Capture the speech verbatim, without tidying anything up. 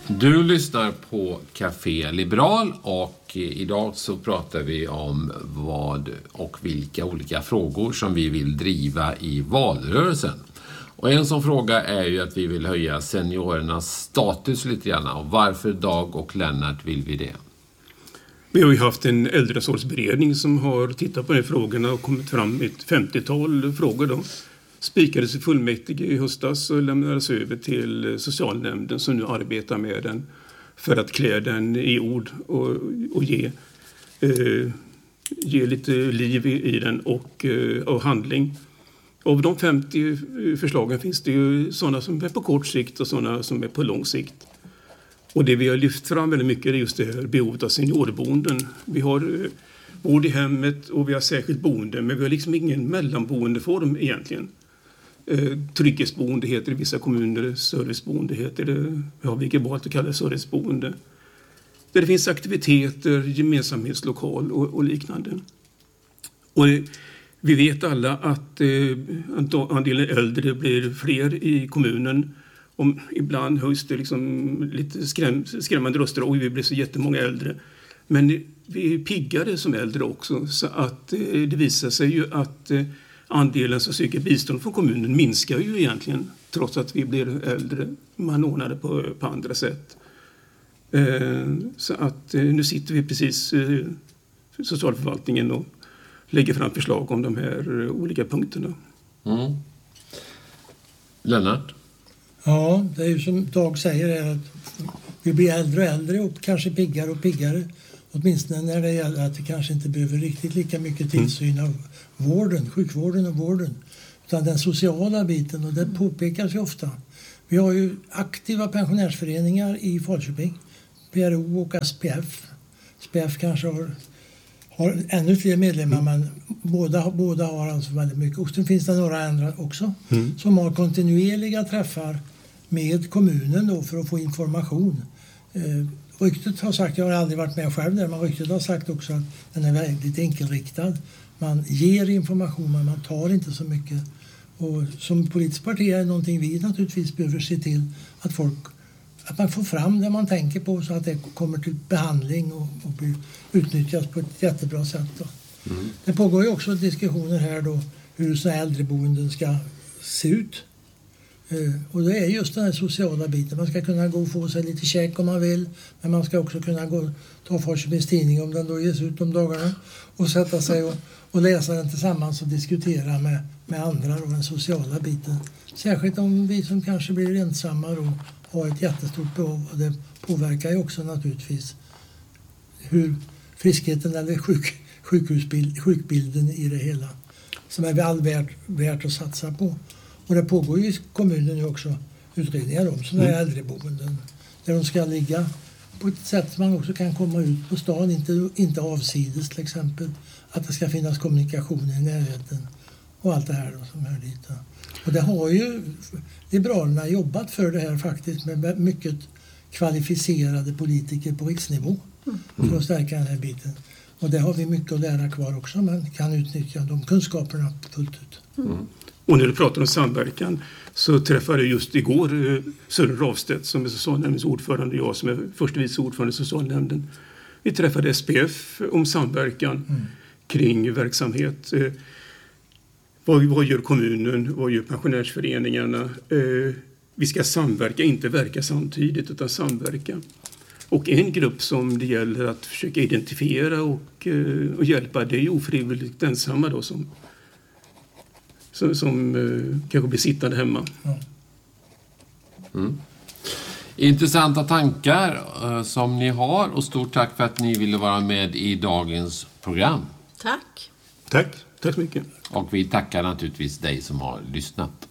Du lyssnar på Café Liberal och idag så pratar vi om vad och vilka olika frågor som vi vill driva i valrörelsen. Och en sån fråga är ju att vi vill höja seniorernas status lite grann. Och varför Dag och Lennart vill vi det? Vi har ju haft en äldreomsorgsberedning som har tittat på de frågorna och kommit fram med ett femtiotal frågor då. Spikades i fullmäktige i höstas och lämnades över till socialnämnden som nu arbetar med den för att klä den i ord och, och ge, eh, ge lite liv i, i den och, eh, och handling. Av de femtio förslagen finns det ju sådana som är på kort sikt och sådana som är på lång sikt. Och det vi har lyft fram väldigt mycket är just det här behovet av seniorboenden. Vi har eh, vård i hemmet och vi har särskilt boende, men vi har liksom ingen mellanboendeform egentligen. Eh, trygghetsboende heter det i vissa kommuner, serviceboende heter det. Vi har vilket valt att kalla serviceboende. Där det finns aktiviteter, gemensamhetslokal och, och liknande. Och eh, vi vet alla att eh, andelen äldre blir fler i kommunen. Om, ibland höjs det liksom lite skräm, skrämmande röster. Oj, vi blir så jättemånga äldre. Men vi är piggare som äldre också. Så att eh, det visar sig ju att eh, andelen som söker bistånd från kommunen minskar ju egentligen. Trots att vi blir äldre. Man ordnar det på, på andra sätt. Eh, så att eh, nu sitter vi precis i eh, socialförvaltningen och lägger fram förslag om de här olika punkterna. Mm. Lennart? Ja, det är ju som Dag säger är att vi blir äldre och äldre och kanske piggare och piggare. Åtminstone när det gäller att vi kanske inte behöver riktigt lika mycket tillsyn av vården, sjukvården och vården. Utan den sociala biten, och det påpekas ju ofta. Vi har ju aktiva pensionärsföreningar i Falköping, P R O och S P F. S P F kanske har, har ännu fler medlemmar, mm. men båda, båda har alltså väldigt mycket. Och sen finns det några andra också mm. som har kontinuerliga träffar med kommunen då för att få information. Eh, ryktet har sagt, jag har aldrig varit med själv där, men ryktet har sagt också att den är väldigt enkelriktad. Man ger information men man tar inte så mycket. Och som politiskt parti är det någonting vi naturligtvis behöver se till att folk, att man får fram det man tänker på så att det kommer till behandling och, och blir utnyttjas på ett jättebra sätt då. Mm. Det pågår ju också diskussioner här då hur så äldreboenden ska se ut. Uh, och det är just den här sociala biten. Man ska kunna gå och få sig lite käk om man vill. Men man ska också kunna gå ta Falköpings tidning om den då ges ut de dagarna. Och sätta sig och, och läsa den tillsammans och diskutera med, med andra om den sociala biten. Särskilt om vi som kanske blir ensamma och har ett jättestort behov. Och det påverkar ju också naturligtvis hur friskheten eller sjuk, sjukhusbild, sjukbilden i det hela. Som är väl värt, värt att satsa på. Och det pågår ju i kommunen ju också utredningar om sådana här mm. äldreboenden. Där de ska ligga på ett sätt som man också kan komma ut på stan. Inte, inte avsides till exempel. Att det ska finnas kommunikation i närheten. Och allt det här då som är dit. Och det har ju Liberalerna jobbat för det här faktiskt. Med mycket kvalificerade politiker på riksnivå. Mm. För att stärka den här biten. Och det har vi mycket att lära kvar också. Man kan utnyttja de kunskaperna fullt ut. Mm. Och när du pratar om samverkan så träffade jag just igår eh, Sören Ravstedt som är socialnämndens ordförande och jag som är första vice ordförande i socialnämnden. Vi träffade S P F om samverkan mm. kring verksamhet. Eh, vad, vad gör kommunen? Vad gör pensionärsföreningarna? Eh, vi ska samverka, inte verka samtidigt utan samverka. Och en grupp som det gäller att försöka identifiera och, eh, och hjälpa, det är ju ofrivilligt ensamma då som som, som uh, kanske blir sittande hemma. Mm. Intressanta tankar uh, som ni har och stort tack för att ni ville vara med i dagens program. Tack. Tack, tack så mycket. Och vi tackar naturligtvis dig som har lyssnat.